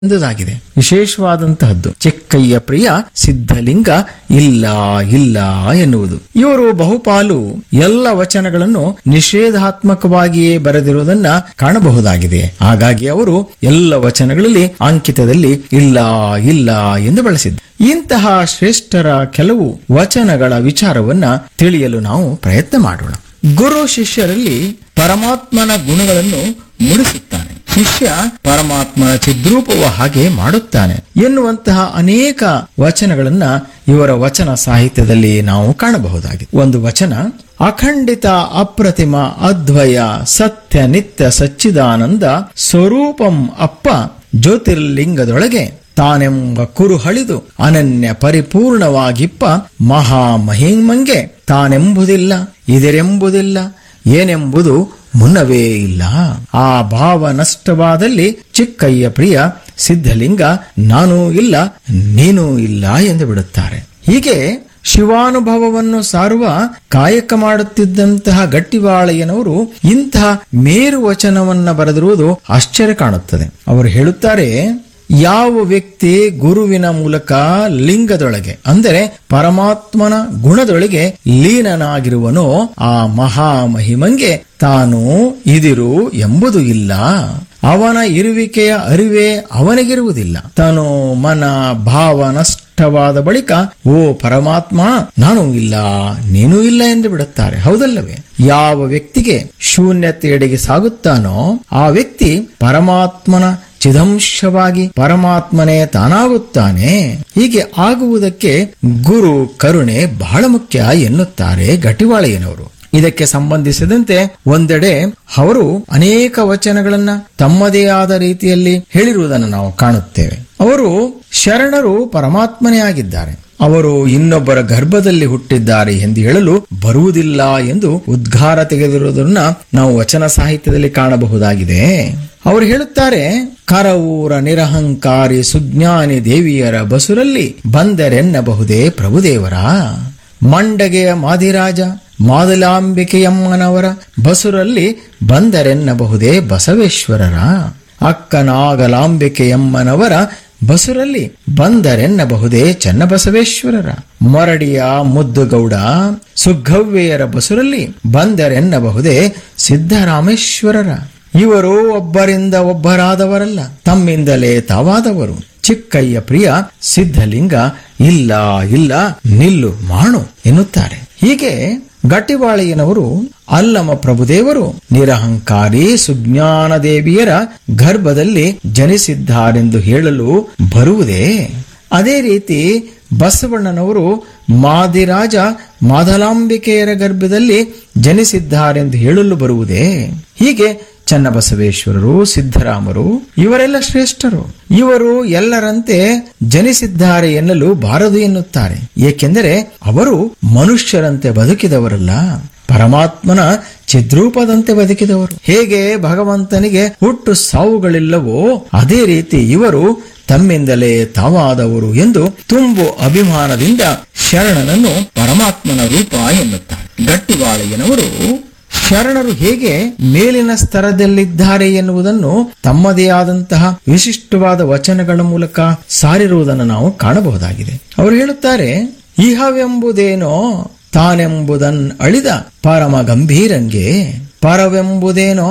ಎಂಬುದಾಗಿದೆ. ವಿಶೇಷವಾದಂತಹದ್ದು ಚಿಕ್ಕಯ್ಯ ಪ್ರಿಯ ಸಿದ್ಧಲಿಂಗ ಇಲ್ಲ ಇಲ್ಲ ಎನ್ನುವುದು. ಇವರು ಬಹುಪಾಲು ಎಲ್ಲ ವಚನಗಳನ್ನು ನಿಷೇಧಾತ್ಮಕವಾಗಿಯೇ ಬರೆದಿರುವುದನ್ನ ಕಾಣಬಹುದಾಗಿದೆ. ಹಾಗಾಗಿ ಅವರು ಎಲ್ಲ ವಚನಗಳಲ್ಲಿ ಅಂಕಿತದಲ್ಲಿ ಇಲ್ಲ ಇಲ್ಲ ಎಂದು ಬಳಸಿದ್ದಾರೆ. ಇಂತಹ ಶ್ರೇಷ್ಠರ ಕೆಲವು ವಚನಗಳ ವಿಚಾರವನ್ನ ತಿಳಿಯಲು ನಾವು ಪ್ರಯತ್ನ ಮಾಡೋಣ. ಗುರು ಶಿಷ್ಯರಲ್ಲಿ ಪರಮಾತ್ಮನ ಗುಣಗಳನ್ನು ಮೂಡಿಸುತ್ತಾನೆ, ಶಿಷ್ಯ ಪರಮಾತ್ಮನ ಚಿದ್ರೂಪವ ಹಾಗೆ ಮಾಡುತ್ತಾನೆ ಎನ್ನುವಂತಹ ಅನೇಕ ವಚನಗಳನ್ನ ಇವರ ವಚನ ಸಾಹಿತ್ಯದಲ್ಲಿ ನಾವು ಕಾಣಬಹುದಾಗಿದೆ. ಒಂದು ವಚನ, ಅಖಂಡಿತ ಅಪ್ರತಿಮ ಅದ್ವಯ ಸತ್ಯ ನಿತ್ಯ ಸಚ್ಚಿದಾನಂದ ಸ್ವರೂಪಂ ಅಪ್ಪ ಜ್ಯೋತಿರ್ಲಿಂಗದೊಳಗೆ ತಾನೆಂಬ ಕುರುಹಳಿದು ಅನನ್ಯ ಪರಿಪೂರ್ಣವಾಗಿಪ್ಪ ಮಹಾಮಹಿಮಂಗೆ ತಾನೆಂಬುದಿಲ್ಲ ಇದರೆಂಬುದಿಲ್ಲ ಏನೆಂಬುದು ಮುನ್ನವೇ ಇಲ್ಲ. ಆ ಭಾವ ನಷ್ಟವಾದಲ್ಲಿ ಚಿಕ್ಕಯ್ಯ ಪ್ರಿಯ ಸಿದ್ಧಲಿಂಗ ನಾನೂ ಇಲ್ಲ ನೀನೂ ಇಲ್ಲ ಎಂದು ಬಿಡುತ್ತಾರೆ. ಹೀಗೆ ಶಿವಾನುಭವವನ್ನು ಸಾರುವ ಕಾಯಕ ಮಾಡುತ್ತಿದ್ದಂತಹ ಗಟ್ಟಿವಾಳಯ್ಯನವರು ಇಂತಹ ಮೇರು ವಚನವನ್ನ ಬರೆದಿರುವುದು ಆಶ್ಚರ್ಯ ಕಾಣುತ್ತದೆ. ಅವರು ಹೇಳುತ್ತಾರೆ, ಯಾವ ವ್ಯಕ್ತಿ ಗುರುವಿನ ಮೂಲಕ ಲಿಂಗದೊಳಗೆ ಅಂದರೆ ಪರಮಾತ್ಮನ ಗುಣದೊಳಗೆ ಲೀನನಾಗಿರುವನೋ ಆ ಮಹಾಮಹಿಮಂಗೆ ತಾನು ಇದಿರು ಎಂಬುದು ಇಲ್ಲ, ಅವನ ಇರುವಿಕೆಯ ಅರಿವೇ ಅವನಿಗಿರುವುದಿಲ್ಲ. ತನು ಮನ ಭಾವ ನಷ್ಟವಾದ ಬಳಿಕ ಓ ಪರಮಾತ್ಮ ನಾನು ಇಲ್ಲ ನೀನೂ ಇಲ್ಲ ಎಂದು ಬಿಡುತ್ತಾರೆ. ಹೌದಲ್ಲವೇ? ಯಾವ ವ್ಯಕ್ತಿಗೆ ಶೂನ್ಯತೆಯೆಡೆಗೆ ಸಾಗುತ್ತಾನೋ ಆ ವ್ಯಕ್ತಿ ಪರಮಾತ್ಮನ ಚಿದಂಶವಾಗಿ ಪರಮಾತ್ಮನೇ ತಾನಾಗುತ್ತಾನೆ. ಹೀಗೆ ಆಗುವುದಕ್ಕೆ ಗುರು ಕರುಣೆ ಬಹಳ ಮುಖ್ಯ ಎನ್ನುತ್ತಾರೆ ಗಟ್ಟಿವಾಳಯ್ಯನವರು. ಇದಕ್ಕೆ ಸಂಬಂಧಿಸಿದಂತೆ ಒಂದೆಡೆ ಅವರು ಅನೇಕ ವಚನಗಳನ್ನ ತಮ್ಮದೇ ಆದ ರೀತಿಯಲ್ಲಿ ಹೇಳಿರುವುದನ್ನು ನಾವು ಕಾಣುತ್ತೇವೆ. ಅವರು ಶರಣರು ಪರಮಾತ್ಮನೇ ಆಗಿದ್ದಾರೆ, ಅವರು ಇನ್ನೊಬ್ಬರ ಗರ್ಭದಲ್ಲಿ ಹುಟ್ಟಿದ್ದಾರೆ ಎಂದು ಹೇಳಲು ಬರುವುದಿಲ್ಲ ಎಂದು ಉದ್ಗಾರ ತೆಗೆದಿರುವುದನ್ನ ನಾವು ವಚನ ಸಾಹಿತ್ಯದಲ್ಲಿ ಕಾಣಬಹುದಾಗಿದೆ. ಅವರು ಹೇಳುತ್ತಾರೆ, ಕರವೂರ ನಿರಹಂಕಾರಿ ಸುಜ್ಞಾನಿ ದೇವಿಯರ ಬಸುರಲ್ಲಿ ಬಂದರೆನ್ನಬಹುದೇ ಪ್ರಭುದೇವರ, ಮಂಡಗೆಯ ಮಾದಿರಾಜ ಮಾದಲಾಂಬಿಕೆಯಮ್ಮನವರ ಬಸುರಲ್ಲಿ ಬಂದರೆನ್ನಬಹುದೇ ಬಸವೇಶ್ವರರ, ಅಕ್ಕನಾಗಲಾಂಬಿಕೆಯಮ್ಮನವರ ಬಸುರಲ್ಲಿ ಬಂದರೆನ್ನಬಹುದೇ ಚನ್ನಬಸವೇಶ್ವರರ, ಮೊರಡಿಯ ಮುದ್ದುಗೌಡ ಸುಗ್ಗವ್ವೆಯರ ಬಸುರಲ್ಲಿ ಬಂದರೆನ್ನಬಹುದೇ ಸಿದ್ದರಾಮೇಶ್ವರರ. ಇವರು ಒಬ್ಬರಿಂದ ಒಬ್ಬರಾದವರಲ್ಲ, ತಮ್ಮಿಂದಲೇ ತಾವಾದವರು. ಚಿಕ್ಕಯ್ಯ ಪ್ರಿಯ ಸಿದ್ಧಲಿಂಗ ಇಲ್ಲ ಇಲ್ಲ ನಿಲ್ಲು ಮಾಡು ಎನ್ನುತ್ತಾರೆ. ಹೀಗೆ ಗಟ್ಟಿವಾಳಯ್ಯನವರು ಅಲ್ಲಮ ಪ್ರಭುದೇವರು ನಿರಹಂಕಾರಿ ಸುಜ್ಞಾನ ದೇವಿಯರ ಗರ್ಭದಲ್ಲಿ ಜನಿಸಿದ್ದಾರೆಂದು ಹೇಳಲು ಬರುವುದೇ? ಅದೇ ರೀತಿ ಬಸವಣ್ಣನವರು ಮಾದಿರಾಜ ಮಾದಲಾಂಬಿಕೆಯರ ಗರ್ಭದಲ್ಲಿ ಜನಿಸಿದ್ದಾರೆಂದು ಹೇಳಲು ಬರುವುದೇ? ಹೀಗೆ ಚನ್ನಬಸವೇಶ್ವರರು, ಸಿದ್ದರಾಮರು ಇವರೆಲ್ಲ ಶ್ರೇಷ್ಠರು. ಇವರು ಎಲ್ಲರಂತೆ ಜನಿಸಿದ್ದಾರೆ ಎನ್ನಲು ಬಾರದು ಎನ್ನುತ್ತಾರೆ. ಏಕೆಂದರೆ ಅವರು ಮನುಷ್ಯರಂತೆ ಬದುಕಿದವರಲ್ಲ, ಪರಮಾತ್ಮನ ಚಿದ್ರೂಪದಂತೆ ಬದುಕಿದವರು. ಹೇಗೆ ಭಗವಂತನಿಗೆ ಹುಟ್ಟು ಸಾವುಗಳಿಲ್ಲವೋ ಅದೇ ರೀತಿ ಇವರು ತಮ್ಮಿಂದಲೇ ತಾವಾದವರು ಎಂದು ತುಂಬು ಅಭಿಮಾನದಿಂದ ಶರಣನನ್ನು ಪರಮಾತ್ಮನ ರೂಪ ಎನ್ನುತ್ತಾರೆ. ಗಟ್ಟಿವಾಳಯ್ಯನವರು ಶರಣರು ಹೇಗೆ ಮೇಲಿನ ಸ್ತರದಲ್ಲಿದ್ದಾರೆ ಎನ್ನುವುದನ್ನು ತಮ್ಮದೇ ಆದಂತಹ ವಿಶಿಷ್ಟವಾದ ವಚನಗಳ ಮೂಲಕ ಸಾರಿರುವುದನ್ನು ನಾವು ಕಾಣಬಹುದಾಗಿದೆ. ಅವರು ಹೇಳುತ್ತಾರೆ, ಇಹವೆಂಬುದೇನೋ ತಾನೆಂಬುದನ್ ಅಳಿದ ಪರಮ ಗಂಭೀರಂಗೆ, ಪರವೆಂಬುದೇನೋ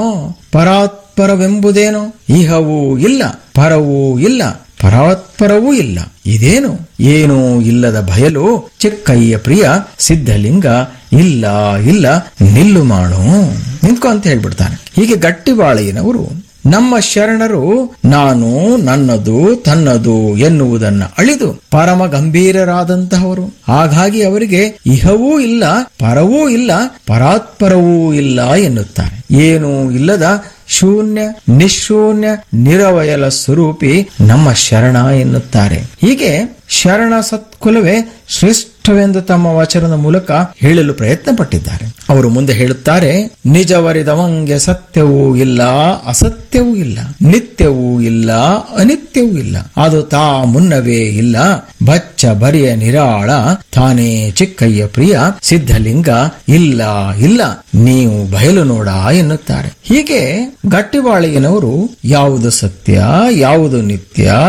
ಪರಾತ್ಪರವೆಂಬುದೇನೋ, ಇಹವೂ ಇಲ್ಲ ಪರವೂ ಇಲ್ಲ ಪರಾತ್ಪರವೂ ಇಲ್ಲ, ಇದೇನು ಏನೂ ಇಲ್ಲದ ಬಯಲು ಚಿಕ್ಕಯ್ಯ ಪ್ರಿಯ ಸಿದ್ಧಲಿಂಗ ಇಲ್ಲ ಇಲ್ಲ ನಿಲ್ಲು ಮಾಡು ನಿಂತ್ಕೊ ಅಂತ ಹೇಳ್ಬಿಡ್ತಾನೆ. ಹೀಗೆ ಗಟ್ಟಿವಾಳಯ್ಯನವರು ನಮ್ಮ ಶರಣರು ನಾನು ನನ್ನದು ತನ್ನದು ಎನ್ನುವುದನ್ನ ಅಳಿದು ಪರಮ ಗಂಭೀರರಾದಂತಹವರು. ಹಾಗಾಗಿ ಅವರಿಗೆ ಇಹವೂ ಇಲ್ಲ ಪರವೂ ಇಲ್ಲ ಪರಾತ್ಪರವೂ ಇಲ್ಲ ಎನ್ನುತ್ತಾರೆ. ಏನೂ ಇಲ್ಲದ ಶೂನ್ಯ ನಿಶೂನ್ಯ ನಿರವಯಲ ಸ್ವರೂಪಿ ನಮ್ಮ ಶರಣ ಎನ್ನುತ್ತಾರೆ. ಹೀಗೆ ಶರಣ ಸತ್ಕುಲವೇ ಶ್ರೇಷ್ಠ ಸ್ಪಷ್ಟವೆಂದು ತಮ್ಮ ವಚನದ ಮೂಲಕ ಹೇಳಲು ಪ್ರಯತ್ನ ಪಟ್ಟಿದ್ದಾರೆ. ಅವರು ಮುಂದೆ ಹೇಳುತ್ತಾರೆ, ನಿಜವರಿದವಂಗೆ ಸತ್ಯವೂ ಇಲ್ಲ, ಅಸತ್ಯವೂ ಇಲ್ಲ, ನಿತ್ಯವೂ ಇಲ್ಲ, ಅನಿತ್ಯವೂ ಇಲ್ಲ, ಅದು ತಾ ಮುನ್ನವೇ ಇಲ್ಲ, ಬಚ್ಚ ಬರಿಯ ನಿರಾಳ ತಾನೇ ಚಿಕ್ಕಯ್ಯ ಪ್ರಿಯ ಸಿದ್ಧಲಿಂಗ ಇಲ್ಲ ಇಲ್ಲ, ನೀವು ಬಯಲು ನೋಡ ಎನ್ನುತ್ತಾರೆ. ಹೀಗೆ ಗಟ್ಟಿಬಾಳಿಗನವರು ಯಾವುದು ಸತ್ಯ, ಯಾವುದು ನಿತ್ಯ,